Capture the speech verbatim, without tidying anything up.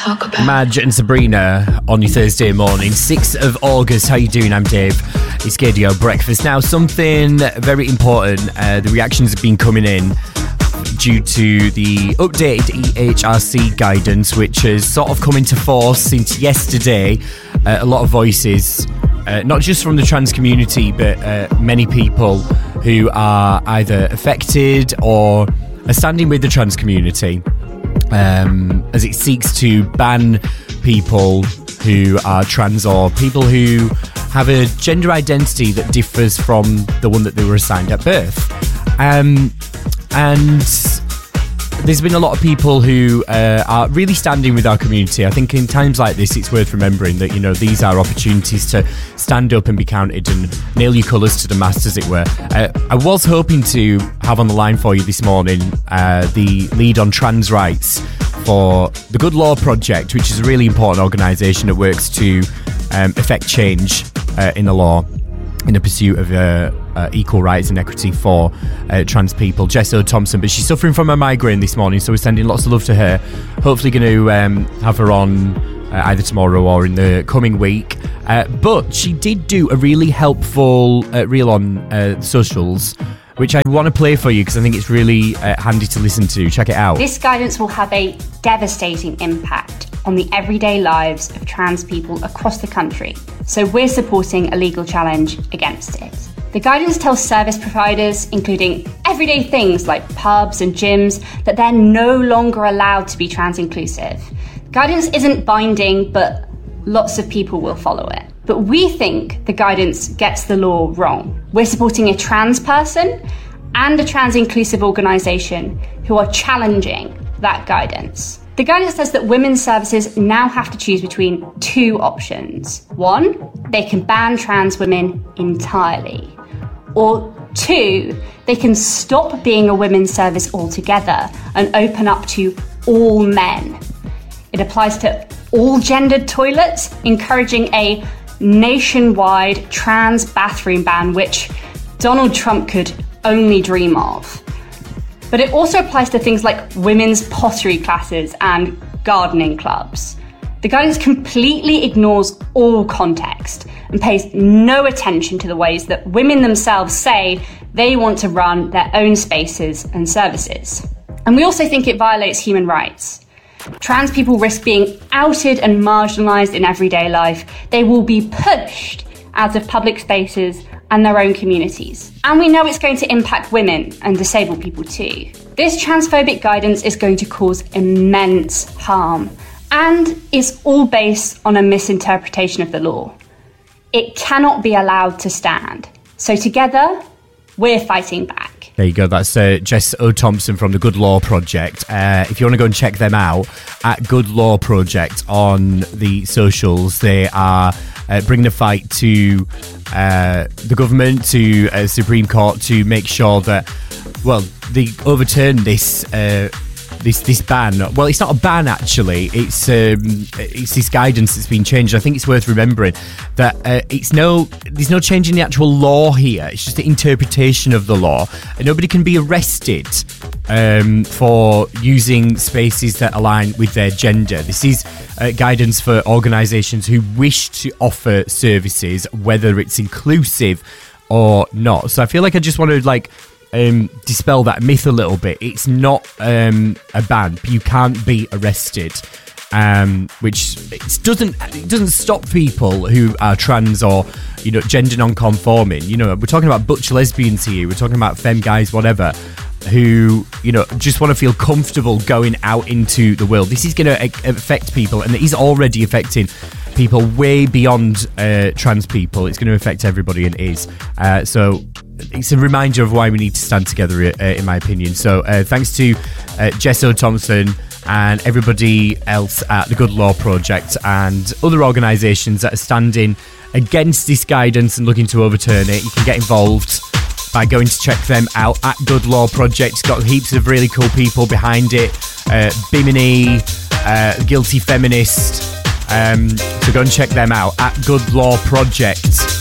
talk about. Madge and Sabrina on your Thursday morning, sixth of August. How you doing? I'm Dave. It's Gaydio Breakfast. Now, something very important. Uh, the reactions have been coming in due to the updated E H R C guidance, which has sort of come into force since yesterday. Uh, a lot of voices, uh, not just from the trans community, but uh, many people who are either affected or are standing with the trans community, um, as it seeks to ban people who are trans or people who have a gender identity that differs from the one that they were assigned at birth. Um, and there's been a lot of people who uh, are really standing with our community. I think in times like this, it's worth remembering that, you know, these are opportunities to stand up and be counted and nail your colours to the mast, as it were. Uh, I was hoping to have on the line for you this morning uh, the lead on trans rights for the Good Law Project, which is a really important organisation that works to um, effect change uh, in the law in the pursuit of uh, uh, equal rights and equity for uh, trans people, Jess O'Thompson. But she's suffering from a migraine this morning, so we're sending lots of love to her. Hopefully going to um, have her on uh, either tomorrow or in the coming week. Uh, but she did do a really helpful uh, reel on uh, socials, which I want to play for you because I think it's really uh, handy to listen to. Check it out. This guidance will have a devastating impact on the everyday lives of trans people across the country, so we're supporting a legal challenge against it. The guidance tells service providers, including everyday things like pubs and gyms, that they're no longer allowed to be trans inclusive. Guidance isn't binding, but lots of people will follow it. But we think the guidance gets the law wrong. We're supporting a trans person and a trans inclusive organisation who are challenging that guidance. The guidance says that women's services now have to choose between two options. One, they can ban trans women entirely. Or two, they can stop being a women's service altogether and open up to all men. It applies to all gendered toilets, encouraging a nationwide trans bathroom ban, which Donald Trump could only dream of. But it also applies to things like women's pottery classes and gardening clubs. The guidance completely ignores all context and pays no attention to the ways that women themselves say they want to run their own spaces and services. And we also think it violates human rights. Trans people risk being outed and marginalised in everyday life. They will be pushed out of public spaces and their own communities. And we know it's going to impact women and disabled people too. This transphobic guidance is going to cause immense harm and is all based on a misinterpretation of the law. It cannot be allowed to stand. So together, we're fighting back. There you go. That's uh, Jess O'Thompson from the Good Law Project. Uh, if you want to go and check them out, at Good Law Project on the socials, they are uh, bringing a fight to uh, the government, to uh, Supreme Court, to make sure that, well, they overturn this uh, this this ban. Well, it's not a ban actually. It's um, it's this guidance that's been changed. I think it's worth remembering that uh, it's no there's no change in the actual law here. It's just the interpretation of the law, and nobody can be arrested um, for using spaces that align with their gender. This is uh, guidance for organisations who wish to offer services, whether it's inclusive or not. So I feel like I just want to like. Um, dispel that myth a little bit. It's not um, a ban. You can't be arrested, um, which it doesn't it doesn't stop people who are trans or, you know, gender non-conforming. You know, we're talking about butch lesbians here. We're talking about femme guys, whatever, who, you know, just want to feel comfortable going out into the world. This is going to affect people, and it is already affecting people way beyond uh, trans people. It's going to affect everybody, and is. Uh, so it's a reminder of why we need to stand together, uh, in my opinion. So uh, thanks to uh, Jess O'Thompson and everybody else at the Good Law Project and other organisations that are standing against this guidance and looking to overturn it. You can get involved by going to check them out at Good Law Project. It's got heaps of really cool people behind it. Uh, Bimini, uh, Guilty Feminist. Um, so go and check them out at Good Law Project.